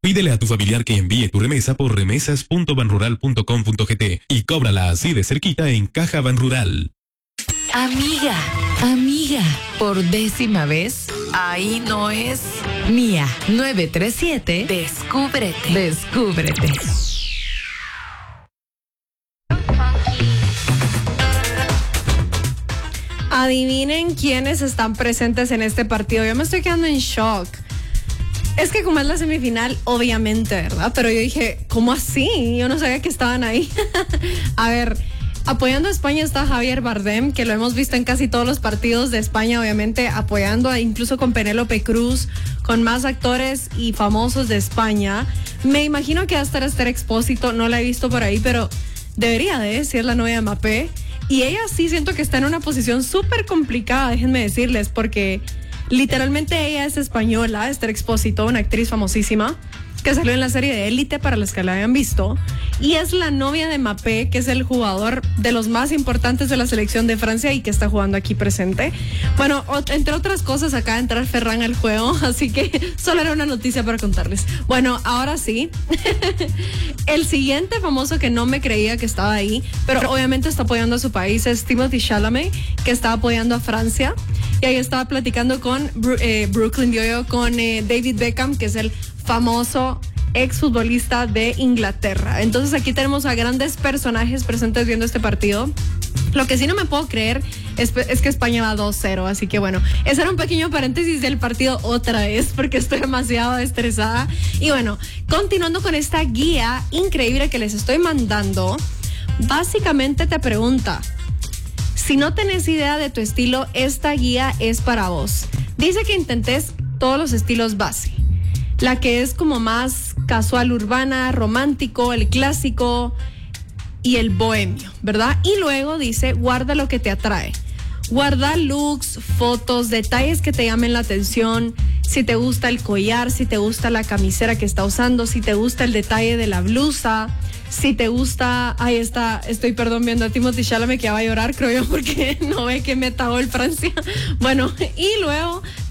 Pídele a tu familiar que envíe tu remesa por remesas.banrural.com.gt y cóbrala así de cerquita en Caja Banrural. Amiga, amiga, por 10ª vez, ahí no es Mía 937. Descúbrete. Descúbrete. Adivinen quiénes están presentes en este partido. Yo me estoy quedando en shock. Es que como es la semifinal, obviamente, ¿verdad? Pero yo dije, ¿cómo así? Yo no sabía que estaban ahí. A ver, apoyando a España está Javier Bardem, que lo hemos visto en casi todos los partidos de España, obviamente, apoyando incluso con Penélope Cruz, con más actores y famosos de España. Me imagino que va a estar Esther Expósito, no la he visto por ahí, pero debería de, si es la novia de Mbappé. Y ella sí siento que está en una posición súper complicada, déjenme decirles, porque literalmente ella es española, Esther Expósito, una actriz famosísima, que salió en la serie de Élite para los que la hayan visto, y es la novia de Mbappé, que es el jugador de los más importantes de la selección de Francia y que está jugando aquí presente. Bueno, entre otras cosas, acaba de entrar Ferran al juego, así que solo era una noticia para contarles. Bueno, ahora sí, el siguiente famoso que no me creía que estaba ahí, pero obviamente está apoyando a su país, es Timothée Chalamet, que está apoyando a Francia, y ahí estaba platicando con Brooklyn Yo-Yo, con David Beckham, que es el famoso exfutbolista de Inglaterra. Entonces aquí tenemos a grandes personajes presentes viendo este partido. Lo que sí no me puedo creer es que España va 2-0, así que bueno, ese era un pequeño paréntesis del partido otra vez, porque estoy demasiado estresada. Y bueno, continuando con esta guía increíble que les estoy mandando, básicamente te pregunta, si no tenés idea de tu estilo, esta guía es para vos. Dice que intentes todos los estilos base. La que es como más casual, urbana, romántico, el clásico y el bohemio, ¿verdad? Y luego dice, guarda lo que te atrae. Guarda looks, fotos, detalles que te llamen la atención. Si te gusta el collar, si te gusta la camisera que está usando, si te gusta el detalle de la blusa, si te gusta... Ahí está, viendo a Timothée Chalamet que ya va a llorar, creo yo, porque no ve que meta gol Francia. Bueno, y luego